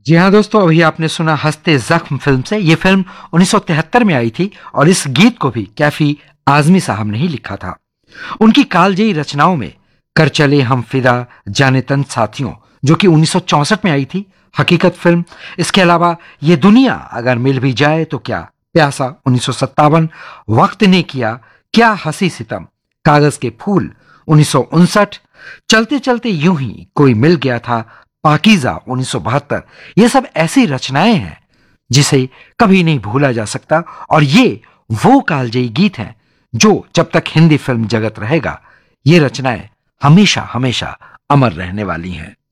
जी हाँ दोस्तों, अभी आपने सुना हंसते जख्म फिल्म से। यह फिल्म 1973 में आई थी और इस गीत को भी कैफी आजमी साहब ने ही लिखा था। उनकी कालजयी रचनाओं में कर चले हम फिदा, जाने तन साथियों, जो कि 1964 में आई थी, हकीकत फिल्म। इसके अलावा ये दुनिया अगर मिल भी जाए तो क्या, प्यासा 1957, वक्त ने किया, क्या हंसी सितम, कागज के फूल 1959, चलते चलते यूं ही कोई मिल गया था, पाकीज़ा 1972। ये सब ऐसी रचनाएं हैं जिसे कभी नहीं भूला जा सकता। और ये वो कालजयी गीत हैं जो जब तक हिंदी फिल्म जगत रहेगा, ये रचनाएं हमेशा हमेशा अमर रहने वाली हैं।